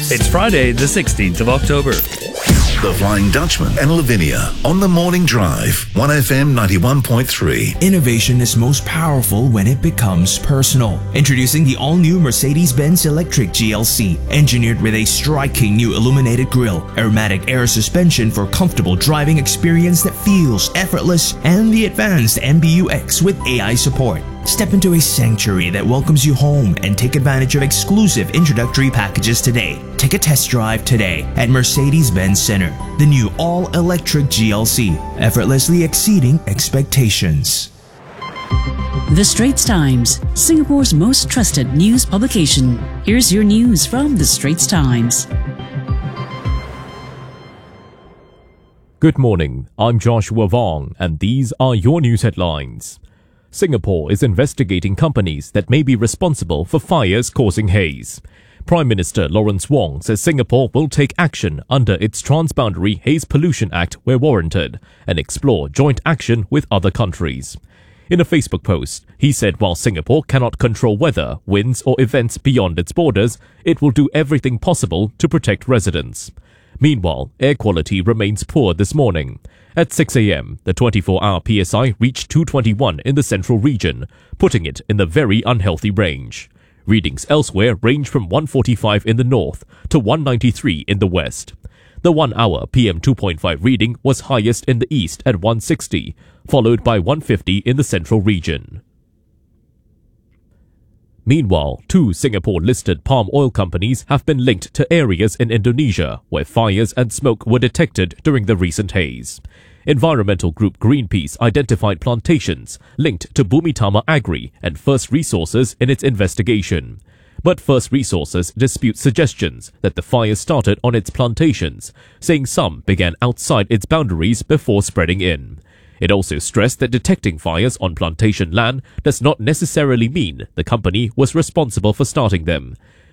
It's Friday, the 16th of October. The Flying Dutchman and Lavinia on the Morning Drive, 1FM 91.3. Innovation is most powerful when it becomes personal. Introducing the all-new Mercedes-Benz Electric GLC, engineered with a striking new illuminated grille, aromatic air suspension for comfortable driving experience that feels effortless, and the advanced MBUX with AI support. Step into a sanctuary that welcomes you home and take advantage of exclusive introductory packages today. Take a test drive today at Mercedes-Benz Center. The new all-electric GLC, effortlessly exceeding expectations. The Straits Times, Singapore's most trusted news publication. Here's your news from The Straits Times. Good morning, I'm Joshua Vong, and these are your news headlines. Singapore is investigating companies that may be responsible for fires causing haze. Prime Minister Lawrence Wong says Singapore will take action under its Transboundary Haze Pollution Act where warranted and explore joint action with other countries. In a Facebook post, he said while Singapore cannot control weather, winds or events beyond its borders, it will do everything possible to protect residents. Meanwhile, air quality remains poor this morning. At 6 a.m., the 24-hour PSI reached 221 in the central region, putting it in the very unhealthy range. Readings elsewhere range from 145 in the north to 193 in the west. The 1-hour PM2.5 reading was highest in the east at 160, followed by 150 in the central region. Meanwhile, 2 Singapore-listed palm oil companies have been linked to areas in Indonesia where fires and smoke were detected during the recent haze. Environmental group Greenpeace identified plantations linked to Bumitama Agri and First Resources in its investigation. But First Resources disputes suggestions that the fire started on its plantations, saying some began outside its boundaries before spreading in. It also stressed that detecting fires on plantation land does not necessarily mean the company was responsible for starting them.